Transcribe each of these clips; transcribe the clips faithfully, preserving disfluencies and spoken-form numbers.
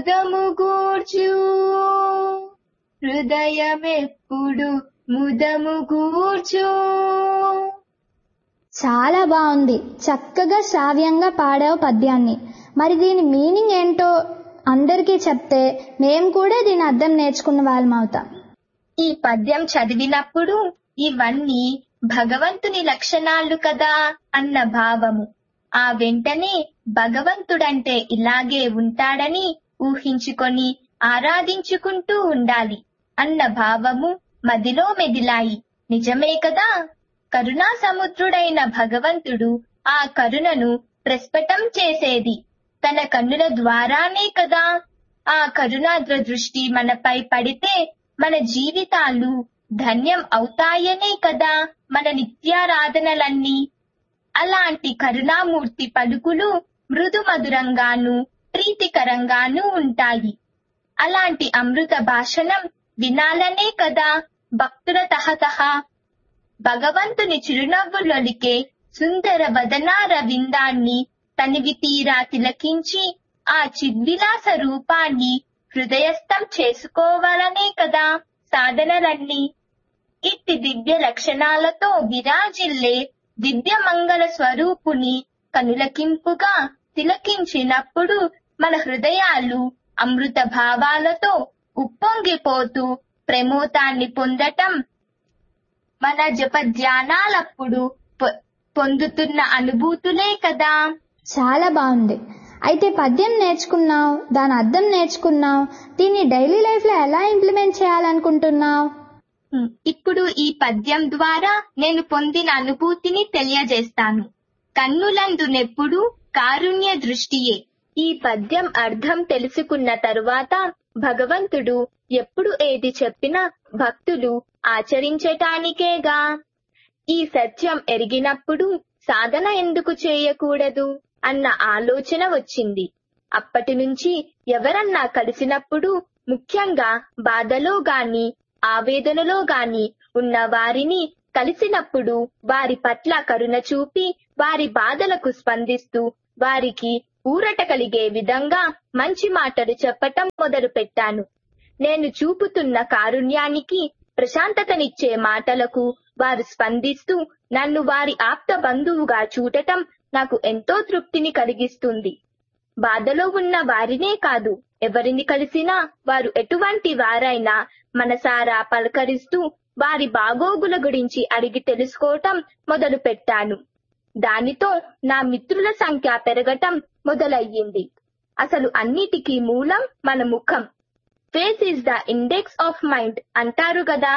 ముదము గూర్చు హృదయమెప్పుడు ముదము గూర్చు. చాలా బాగుంది. చక్కగా శ్రావ్యంగా పాడావు పద్యాన్ని. మరి దీని మీనింగ్ ఏంటో అందరికీ చెప్తే మేం కూడా దీని అర్థం నేర్చుకున్న వాళ్ళం అవుతాం. ఈ పద్యం చదివినప్పుడు ఇవన్నీ భగవంతుని లక్షణాలు కదా అన్న భావము, ఆ వెంటనే భగవంతుడంటే ఇలాగే ఉంటాడని ఊహించుకొని ఆరాధించుకుంటూ ఉండాలి అన్న భావము మదిలో మెదిలాయి. నిజమే కదా. కరుణా సముద్రుడైన భగవంతుడు ఆ కరుణను ప్రస్ఫుటం చేసేది తన కన్నుల ద్వారానే కదా. ఆ కరుణాద్ర దృష్టి మనపై పడితే మన జీవితాలు ధన్యం అవుతాయనే కదా మన నిత్యారాధనలన్నీ. అలాంటి కరుణామూర్తి పలుకులు మృదు మధురంగాను ప్రీతికరంగానూ ఉంటాయి. అలాంటి అమృత భాషణం వినాలనే కదా భక్తుల తహతహ. భగవంతుని చిరునవ్వులొలికే సుందర వదనార విందాన్ని తనివి తీరా తిలకించి ఆ చిద్విలాస రూపాన్ని హృదయస్థం చేసుకోవాలనే కదా సాధనలన్నీ. ఇట్టి దివ్య లక్షణాలతో విరాజిల్లే దివ్య మంగళ స్వరూపుని కనులకింపుగా తిలకించినప్పుడు మన హృదయాలు అమృత భావాలతో ఉప్పొంగిపోతూ ప్రమోదాన్ని పొందటం మన జపధ్యానాలప్పుడు పొందుతున్న అనుభూతులే కదా. చాలా బాగుంది. అయితే పద్యం నేర్చుకున్నావు, దాని అర్థం నేర్చుకున్నావు, దీన్ని డైలీ లైఫ్ లో ఎలా ఇంప్లిమెంట్ చేయాలనుకుంటున్నావు? ఇప్పుడు ఈ పద్యం ద్వారా నేను పొందిన అనుభూతిని తెలియజేస్తాను. కన్నులందునెప్పుడు కారుణ్య దృష్టియే. ఈ పద్యం అర్థం తెలుసుకున్న తరువాత భగవంతుడు ఎప్పుడు ఏది చెప్పినా భక్తులు ఆచరించటానికేగా. ఈ సత్యం ఎరిగినప్పుడు సాధన ఎందుకు చేయకూడదు అన్న ఆలోచన వచ్చింది. అప్పటి నుంచి ఎవరన్నా కలిసినప్పుడు, ముఖ్యంగా బాధలో గాని ఆవేదనలో గాని ఉన్న వారిని కలిసినప్పుడు వారి పట్ల కరుణ చూపి వారి బాధలకు స్పందిస్తూ వారికి ఊరట కలిగే విధంగా మంచి మాటలు చెప్పటం మొదలు పెట్టాను. నేను చూపుతున్న కారుణ్యానికి, ప్రశాంతతనిచ్చే మాటలకు వారు స్పందిస్తూ నన్ను వారి ఆప్త బంధువుగా చూడటం నాకు ఎంతో తృప్తిని కలిగిస్తుంది. బాధలో ఉన్న వారినే కాదు, ఎవరిని కలిసినా వారు ఎటువంటి వారైనా మనసారా పలకరిస్తూ వారి బాగోగుల గురించి అడిగి తెలుసుకోవటం మొదలు పెట్టాను. దానితో నా మిత్రుల సంఖ్య పెరగటం మొదలయ్యింది. అసలు అన్నిటికీ మూలం మన ముఖం. Face is the index of mind అంటారు కదా.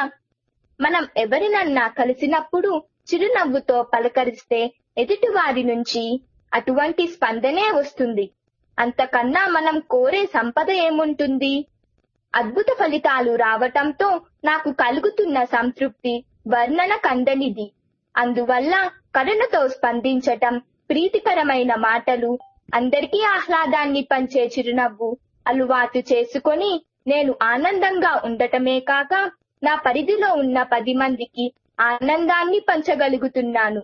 మనం ఎవరినన్నా కలిసినప్పుడు చిరునవ్వుతో పలకరిస్తే ఎదుటి వారి నుంచి అటువంటి స్పందనే వస్తుంది. అంతకన్నా మనం కోరే సంపద ఏముంటుంది? అద్భుత ఫలితాలు రావటంతో నాకు కలుగుతున్న సంతృప్తి వర్ణన కందనిది. అందువల్ల కరుణతో స్పందించటం, ప్రీతికరమైన మాటలు, అందరికీ ఆహ్లాదాన్ని పంచే చిరునవ్వు అలవాటు చేసుకొని నేను ఆనందంగా ఉండటమే కాక నా పరిధిలో ఉన్న పది మందికి ఆనందాన్ని పంచగలుగుతున్నాను.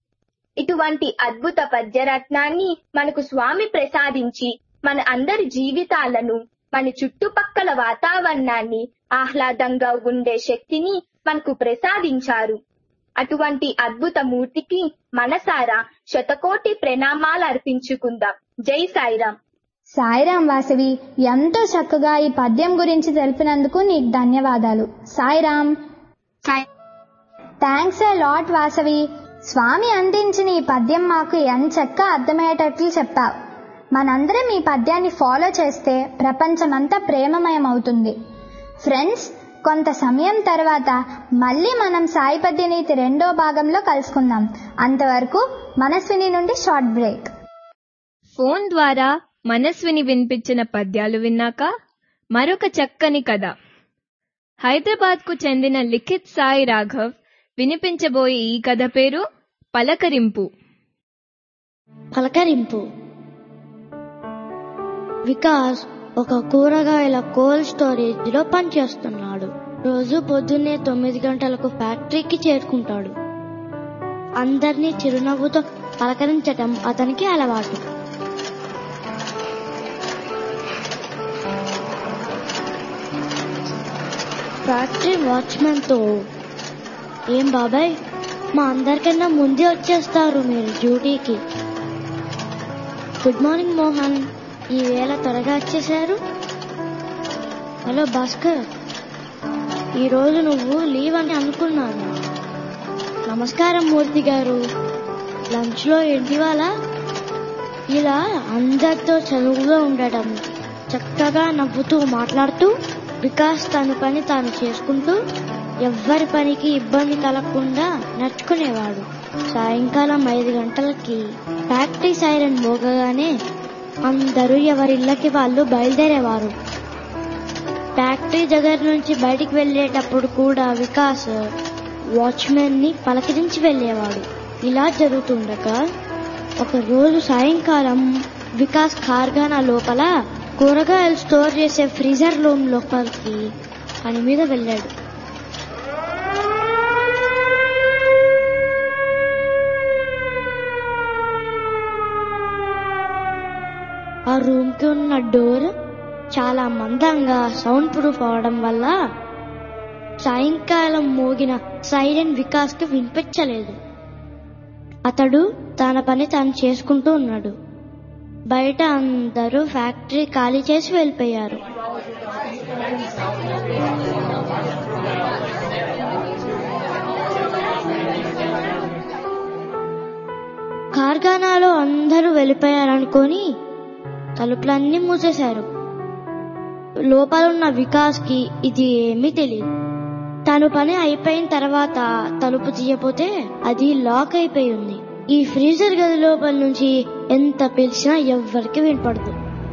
ఇటువంటి అద్భుత పద్యరత్నాన్ని మనకు స్వామి ప్రసాదించి మన అందరి జీవితాలను, మన చుట్టుపక్కల వాతావరణాన్ని ఆహ్లాదంగా ఉండే శక్తిని మనకు ప్రసాదించారు. అటువంటి అద్భుత మూర్తికి మనసారా శతకోటి ప్రణామాలు అర్పించుకుందాం. జై సాయిరాం. సాయిరాం వాసవి, ఎంతో చక్కగా ఈ పద్యం గురించి తెలిపినందుకు నీకు ధన్యవాదాలు. Sairam. Thanks a lot Vasavi. స్వామి అందించిన ఈ పద్యం మాకు ఎంచక్క అర్థమయ్యేటట్లు చెప్పావు. మనందరం ఈ పద్యాన్ని ఫాలో చేస్తే ప్రపంచమంతా ప్రేమమయం అవుతుంది. ఫ్రెండ్స్, కొంత సమయం తర్వాత మళ్ళీ మనం సాయి పద్యనీతి రెండో భాగంలో కలుసుకుందాం. అంతవరకు మనస్విని నుండి షార్ట్ బ్రేక్. ఫోన్ ద్వారా మనస్విని వినిపించిన పద్యాలు విన్నాక మరొక చక్కని కథ. హైదరాబాద్ కు చెందిన లిఖిత్ సాయి రాఘవ్ వినిపించబోయే ఈ కథ పేరు పలకరింపు. పలకరింపు. వికాస్ ఒక కూరగాయల కోల్డ్ స్టోరేజ్ లో పనిచేస్తున్నాడు. రోజు పొద్దున్నే తొమ్మిది గంటలకు ఫ్యాక్టరీకి చేరుకుంటాడు. అందరినీ చిరునవ్వుతో పలకరించటం అతనికి అలవాటు. ఫ్యాక్టరీ వాచ్మెన్ తో, ఏం బాబాయ్, మా అందరికన్నా ముందే వచ్చేస్తారు మీరు డ్యూటీకి. గుడ్ మార్నింగ్ మోహన్, ఈ వేళ త్వరగా వచ్చేశారు. హలో భాస్కర్, ఈరోజు నువ్వు లీవ్ అని అనుకున్నాను. నమస్కారం మూర్తి గారు, లంచ్ లో ఏంటి వాళ్ళ? ఇలా అందరితో చనువుగా ఉండటం, చక్కగా నవ్వుతూ మాట్లాడుతూ వికాస్ తన పని తాను చేసుకుంటూ ఎవ్వరి పనికి ఇబ్బంది కలగకుండా నడుచుకునేవాడు. సాయంకాలం ఐదు గంటలకి ఫ్యాక్టరీ సైరన్ మోగగానే అందరూ ఎవరిళ్ళకి వాళ్ళు బయలుదేరేవారు. ఫ్యాక్టరీ దగ్గర నుంచి బయటికి వెళ్లేటప్పుడు కూడా వికాస్ వాచ్మెన్ ని పలకరించి వెళ్లేవాడు. ఇలా జరుగుతుండగా ఒక రోజు సాయంకాలం వికాస్ కార్ఖానా లోపల కూరగాయలు స్టోర్ చేసే ఫ్రీజర్ రూమ్ లోపలికి పని మీద వెళ్ళాడు. ఆ రూమ్ కి ఉన్న డోర్ చాలా మందంగా సౌండ్ ప్రూఫ్ అవడం వల్ల సాయంకాలం మోగిన సైరన్ వికాస్ కి వినిపించలేదు. అతడు తన పని తాను చేసుకుంటూ ఉన్నాడు. బయట అందరూ ఫ్యాక్టరీ ఖాళీ చేసి వెళ్ళిపోయారు. కార్ఖానాలో అందరూ వెళ్ళిపోయారనుకొని తలుపులన్నీ మూసేశారు. లోపలున్న వికాస్ కి ఇది ఏమీ తెలియదు. తను పని అయిపోయిన తర్వాత తలుపు తీయపోతే అది లాక్ అయిపోయి ఉంది. ఈ ఫ్రీజర్ గది లోపల నుంచి ఎంత పిలిచినా ఎవ్వరికి వినపడదు.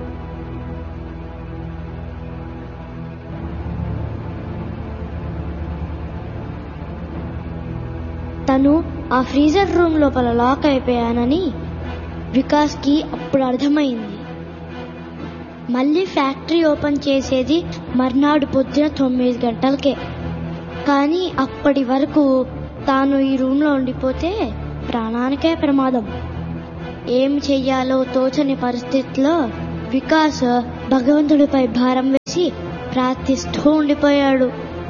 తను ఆ ఫ్రీజర్ రూమ్ లోపల లాక్ అయిపోయానని వికాస్ కి అప్పుడు అర్థమైంది. మళ్ళీ ఫ్యాక్టరీ ఓపెన్ చేసేది మర్నాడు పొద్దున తొమ్మిది గంటలకే. కానీ అప్పటి వరకు తాను ఈ రూమ్ లో ఉండిపోతే ప్రాణానికే ప్రమాదం. ఏం చెయ్యాలో తోచని పరిస్థితిలో వికాస్ భగవంతుడిపై భారం వేసి ప్రార్థిస్తూ ఉండిపోయాడు.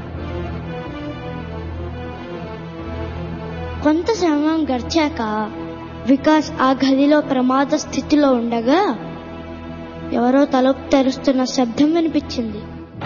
కొంత సమయం గడిచాక వికాస్ ఆ గదిలో ప్రమాద స్థితిలో ఉండగా ఎవరో తలుపు తెరుస్తున్న శబ్దం వినిపించింది.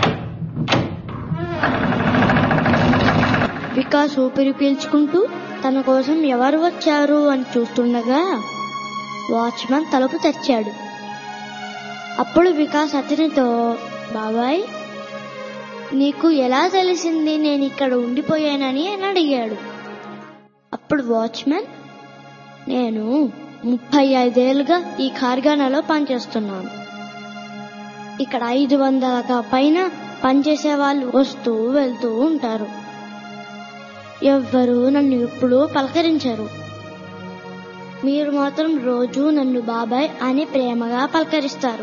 వికాస్ ఊపిరి పీల్చుకుంటూ తన కోసం ఎవరు వచ్చారు అని చూస్తుండగా వాచ్మెన్ తలుపు తెరిచాడు. అప్పుడు వికాస్ అతనితో, బాబాయ్, నీకు ఎలా తెలిసింది నేను ఇక్కడ ఉండిపోయానని అని అడిగాడు. అప్పుడు వాచ్మెన్, నేను ముప్పై ఐదేళ్లుగా ఈ కార్ఖానాలో పనిచేస్తున్నాను. ఇక్కడ ఐదు వందల పైన పనిచేసే వాళ్ళు వస్తూ వెళ్తూ ఉంటారు. ఎవ్వరూ నన్ను ఎప్పుడూ పలకరించరు. మీరు మాత్రం రోజు నన్ను బాబాయ్ అని ప్రేమగా పలకరిస్తారు.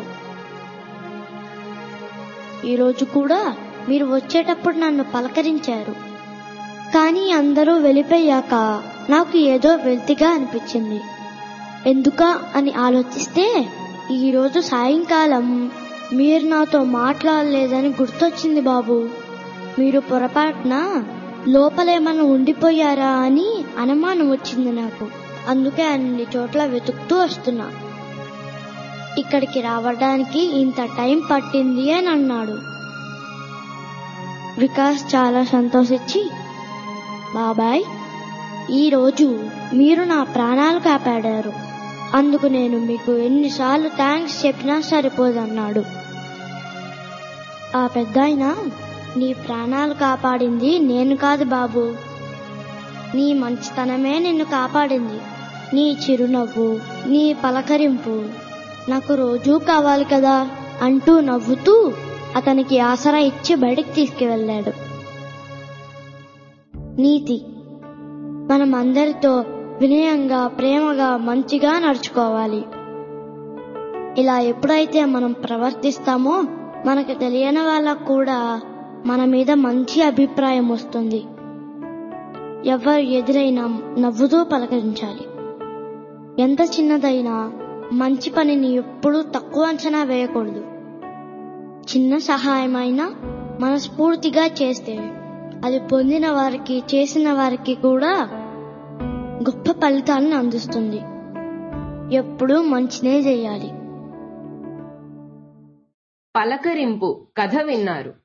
ఈరోజు కూడా మీరు వచ్చేటప్పుడు నన్ను పలకరించారు. కానీ అందరూ వెళ్ళిపోయాక నాకు ఏదో వెల్తిగా అనిపించింది. ఎందుకా అని ఆలోచిస్తే ఈరోజు సాయంకాలం మీరు నాతో మాట్లాడలేదని గుర్తొచ్చింది బాబు. మీరు పొరపాటున లోపలేమన్నా ఉండిపోయారా అని అనుమానం వచ్చింది నాకు. అందుకే అన్ని చోట్ల వెతుకుతూ వస్తున్నా. ఇక్కడికి రావడానికి ఇంత టైం పట్టింది అని అన్నాడు. వికాస్ చాలా సంతోషించి, బాబాయ్, ఈరోజు మీరు నా ప్రాణాలు కాపాడారు. అందుకు నేను మీకు ఎన్నిసార్లు థ్యాంక్స్ చెప్పినా సరిపోదన్నాడు. ఆ పెద్దాయన, నీ ప్రాణాలు కాపాడింది నేను కాదు బాబు, నీ మంచితనమే నిన్ను కాపాడింది. నీ చిరునవ్వు, నీ పలకరింపు నాకు రోజూ కావాలి కదా అంటూ నవ్వుతూ అతనికి ఆసరా ఇచ్చి బయటికి తీసుకువెళ్ళాడు. నీతి: మనం అందరితో వినయంగా, ప్రేమగా, మంచిగా నడుచుకోవాలి. ఇలా ఎప్పుడైతే మనం ప్రవర్తిస్తామో మనకు తెలియని వాళ్ళకు కూడా మన మీద మంచి అభిప్రాయం వస్తుంది. ఎవరు ఎదురైనా నవ్వుతూ పలకరించాలి. ఎంత చిన్నదైనా మంచి పనిని ఎప్పుడూ తక్కువ అంచనా వేయకూడదు. చిన్న సహాయమైనా మనస్ఫూర్తిగా చేస్తే అది పొందిన వారికి చేసిన వారికి కూడా గొప్ప ఫలితాలను అందిస్తుంది. ఎప్పుడూ మంచినే చేయాలి. పలకరింపు కథ విన్నారు.